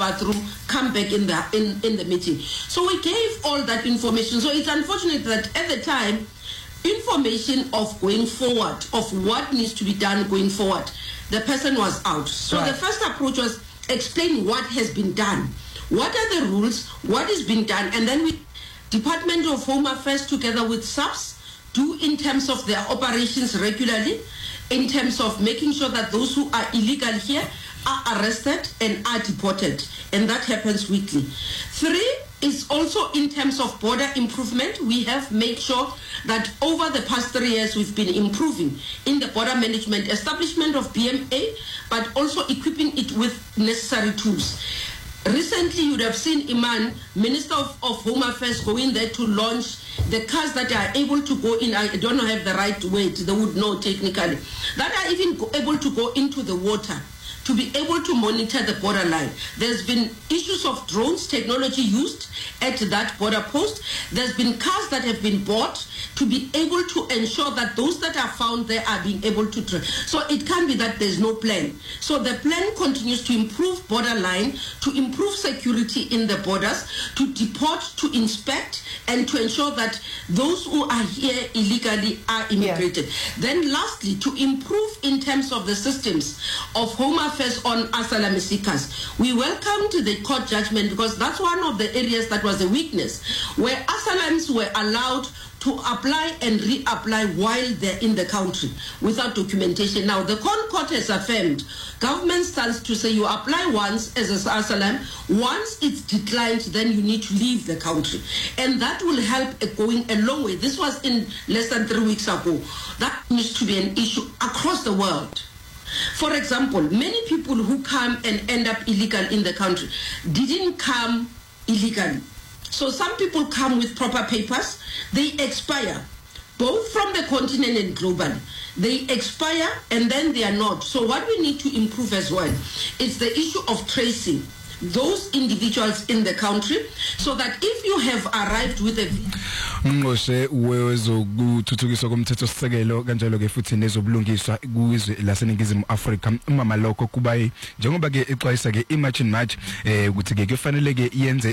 bathroom, come back in the meeting. So we gave all that information. So it's unfortunate that at the time, information of going forward, of what needs to be done going forward, the person was out. So the first approach was explain what has been done. What are the rules? What has been done? And then we, Department of Home Affairs together with SAPS, do in terms of their operations regularly, in terms of making sure that those who are illegal here are arrested and are deported. And that happens weekly. 3 is also in terms of border improvement. We have made sure that over the past 3 years we've been improving in the border management, establishment of BMA, but also equipping it with necessary tools. Recently, you would have seen Iman, Minister of Home Affairs, go in there to launch the cars that are able to go in. I don't have the right word, they would know technically, that are even able to go into the water to be able to monitor the borderline. There's been issues of drones technology used at that border post. There's been cars that have been bought to be able to ensure that those that are found there are being able to track. So it can't be that there's no plan. So the plan continues to improve borderline, to improve security in the borders, to deport, to inspect, and to ensure that those who are here illegally are immigrated. Then lastly, to improve in terms of the systems of Home Affairs on asylum seekers. We welcomed the court judgment because that's one of the areas that was a weakness, where asylums were allowed to apply and reapply while they're in the country without documentation. Now, the court has affirmed, government stands to say you apply once as an asylum, once it's declined, then you need to leave the country. And that will help going a long way. This was in less than 3 weeks ago. That needs to be an issue across the world. For example, many people who come and end up illegal in the country didn't come illegally. So some people come with proper papers, they expire, both from the continent and globally. They expire and then they are not. So what we need to improve as well is the issue of tracing those individuals in the country, so that if you have arrived with a Ngoshe wezokuthuthukiswa komthethosisekelo kanjalo ke futhi nezobulungiswa kuizwe laseningizimu Afrika mama lokho kubayi njengoba ke exwayisa ke Imagine March ukuthi ke kufanele ke yenze